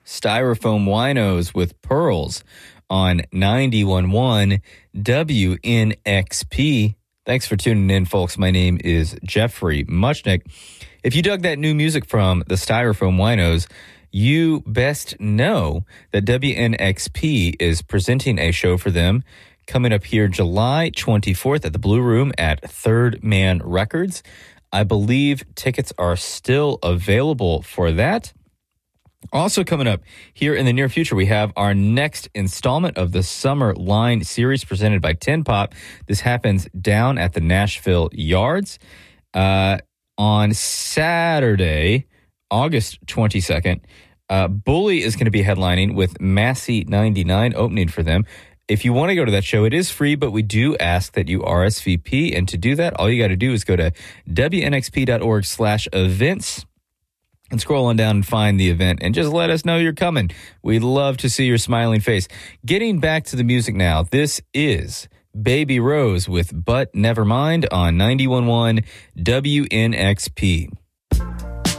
Styrofoam Winos with Pearls on 91.1 WNXP. Thanks for tuning in, folks. My name is Jeffrey Muchnick. If you dug that new music from the Styrofoam Winos, you best know that WNXP is presenting a show for them coming up here July 24th at the Blue Room at Third Man Records. I believe tickets are still available for that. Also coming up here in the near future, we have our next installment of the Summer Line series presented by Tin Pop. This happens down at the Nashville Yards on Saturday, August 22nd. Bully is going to be headlining with Massey 99 opening for them. If you want to go to that show, it is free, but we do ask that you RSVP. And to do that, all you got to do is go to WNXP.org/events. And scroll on down and find the event and just let us know you're coming. We'd love to see your smiling face. Getting back to the music now, this is Baby Rose with But Never Mind on 91.1 WNXP.